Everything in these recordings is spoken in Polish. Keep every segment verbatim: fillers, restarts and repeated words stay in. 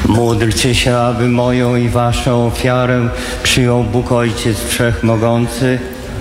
Módlcie się, aby moją i waszą ofiarę przyjął Bóg Ojciec Wszechmogący.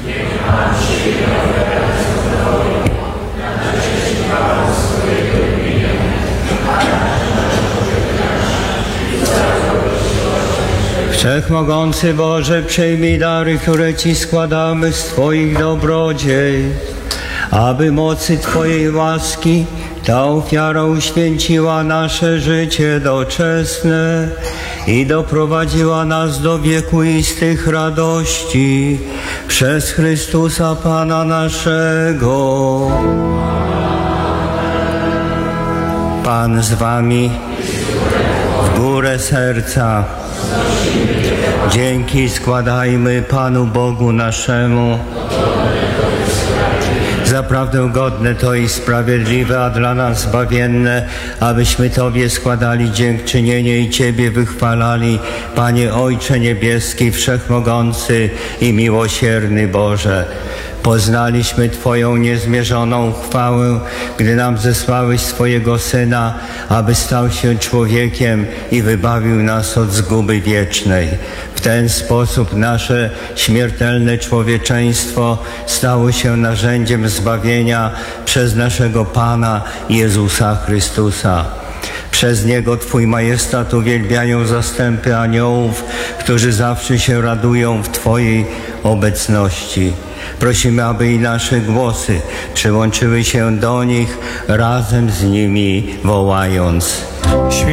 Wszechmogący Boże, przyjmij dary, które Ci składamy z Twoich dobrodziejstw, aby mocy Twojej łaski ta ofiara uświęciła nasze życie doczesne i doprowadziła nas do wiekuistych radości przez Chrystusa Pana naszego. Pan z Wami, w górę serca. Dzięki składajmy Panu Bogu naszemu. Zaprawdę godne to i sprawiedliwe, a dla nas zbawienne, abyśmy Tobie składali dziękczynienie i Ciebie wychwalali, Panie Ojcze Niebieski, Wszechmogący i miłosierny Boże. Poznaliśmy Twoją niezmierzoną chwałę, gdy nam zesłałeś swojego Syna, aby stał się człowiekiem i wybawił nas od zguby wiecznej. W ten sposób nasze śmiertelne człowieczeństwo stało się narzędziem zbawienia przez naszego Pana Jezusa Chrystusa. Przez Niego Twój majestat uwielbiają zastępy aniołów, którzy zawsze się radują w Twojej obecności. Prosimy, aby i nasze głosy przyłączyły się do nich, razem z nimi wołając: